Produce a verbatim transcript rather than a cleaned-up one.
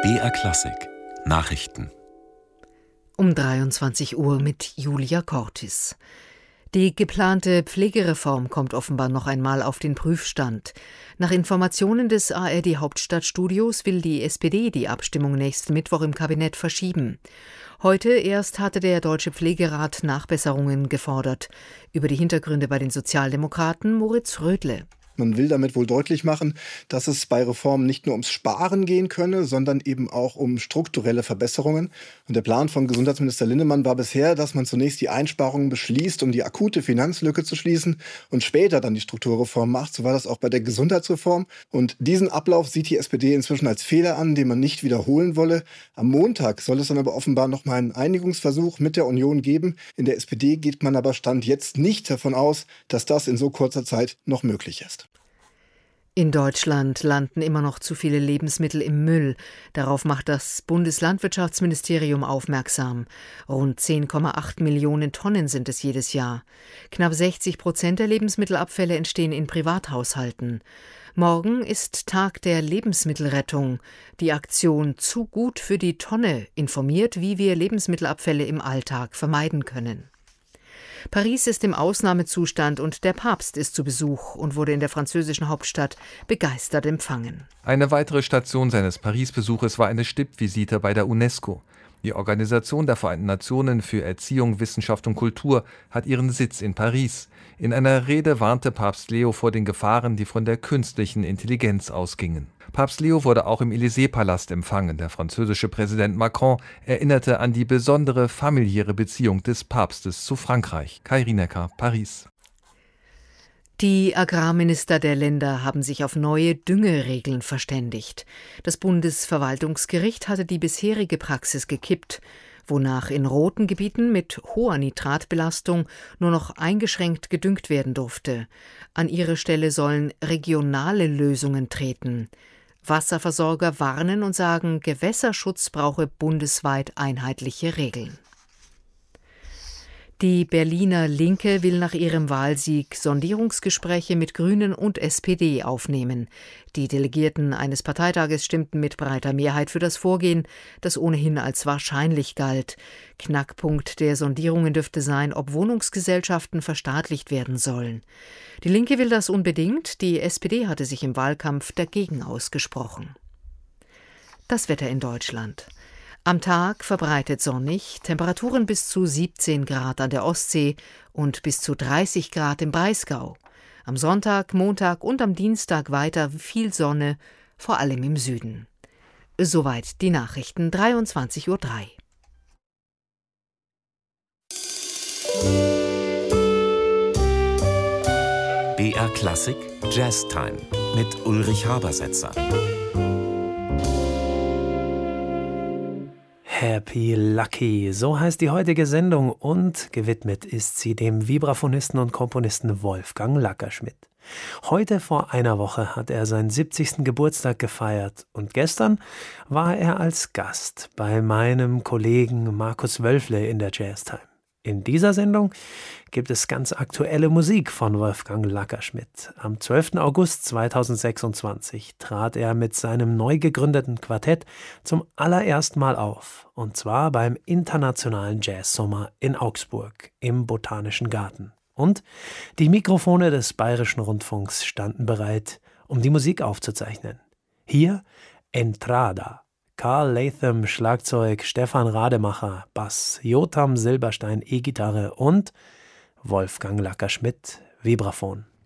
B R Klassik Nachrichten Um dreiundzwanzig Uhr mit Julia Cortis. Die geplante Pflegereform kommt offenbar noch einmal auf den Prüfstand. Nach Informationen des A R D-Hauptstadtstudios will die S P D die Abstimmung nächsten Mittwoch im Kabinett verschieben. Heute erst hatte der Deutsche Pflegerat Nachbesserungen gefordert. Über die Hintergründe bei den Sozialdemokraten Moritz Rödle. Man will damit wohl deutlich machen, dass es bei Reformen nicht nur ums Sparen gehen könne, sondern eben auch um strukturelle Verbesserungen. Und der Plan von Gesundheitsminister Linnemann war bisher, dass man zunächst die Einsparungen beschließt, um die akute Finanzlücke zu schließen und später dann die Strukturreform macht. So war das auch bei der Gesundheitsreform. Und diesen Ablauf sieht die S P D inzwischen als Fehler an, den man nicht wiederholen wolle. Am Montag soll es dann aber offenbar noch mal einen Einigungsversuch mit der Union geben. In der S P D geht man aber Stand jetzt nicht davon aus, dass das in so kurzer Zeit noch möglich ist. In Deutschland landen immer noch zu viele Lebensmittel im Müll. Darauf macht das Bundeslandwirtschaftsministerium aufmerksam. Rund zehn Komma acht Millionen Tonnen sind es jedes Jahr. Knapp sechzig Prozent der Lebensmittelabfälle entstehen in Privathaushalten. Morgen ist Tag der Lebensmittelrettung. Die Aktion Zu gut für die Tonne informiert, wie wir Lebensmittelabfälle im Alltag vermeiden können. Paris ist im Ausnahmezustand und der Papst ist zu Besuch und wurde in der französischen Hauptstadt begeistert empfangen. Eine weitere Station seines Paris-Besuches war eine Stippvisite bei der UNESCO. Die Organisation der Vereinten Nationen für Erziehung, Wissenschaft und Kultur hat ihren Sitz in Paris. In einer Rede warnte Papst Leo vor den Gefahren, die von der künstlichen Intelligenz ausgingen. Papst Leo wurde auch im Élysée-Palast empfangen. Der französische Präsident Macron erinnerte an die besondere familiäre Beziehung des Papstes zu Frankreich. Kai Rienecker, Paris. Die Agrarminister der Länder haben sich auf neue Düngeregeln verständigt. Das Bundesverwaltungsgericht hatte die bisherige Praxis gekippt, wonach in roten Gebieten mit hoher Nitratbelastung nur noch eingeschränkt gedüngt werden durfte. An ihre Stelle sollen regionale Lösungen treten. Wasserversorger warnen und sagen, Gewässerschutz brauche bundesweit einheitliche Regeln. Die Berliner Linke will nach ihrem Wahlsieg Sondierungsgespräche mit Grünen und S P D aufnehmen. Die Delegierten eines Parteitages stimmten mit breiter Mehrheit für das Vorgehen, das ohnehin als wahrscheinlich galt. Knackpunkt der Sondierungen dürfte sein, ob Wohnungsgesellschaften verstaatlicht werden sollen. Die Linke will das unbedingt, die S P D hatte sich im Wahlkampf dagegen ausgesprochen. Das Wetter in Deutschland. Am Tag verbreitet sonnig, Temperaturen bis zu siebzehn Grad an der Ostsee und bis zu dreißig Grad im Breisgau. Am Sonntag, Montag und am Dienstag weiter viel Sonne, vor allem im Süden. Soweit die Nachrichten, dreiundzwanzig Uhr drei. B R Klassik Jazz Time mit Ulrich Habersetzer. Happy Lucky, so heißt die heutige Sendung und gewidmet ist sie dem Vibraphonisten und Komponisten Wolfgang Lackerschmidt. Heute vor einer Woche hat er seinen siebzigsten Geburtstag gefeiert und gestern war er als Gast bei meinem Kollegen Markus Wölfle in der Jazztime. In dieser Sendung gibt es ganz aktuelle Musik von Wolfgang Lackerschmidt. Am zwölften August zweitausendsechsundzwanzig trat er mit seinem neu gegründeten Quartett zum allerersten Mal auf. Und zwar beim Internationalen Jazzsommer in Augsburg im Botanischen Garten. Und die Mikrofone des Bayerischen Rundfunks standen bereit, um die Musik aufzuzeichnen. Hier Entrada. Carl Latham Schlagzeug, Stefan Rademacher Bass, Jotam Silberstein E-Gitarre und Wolfgang Lackerschmidt Vibraphon.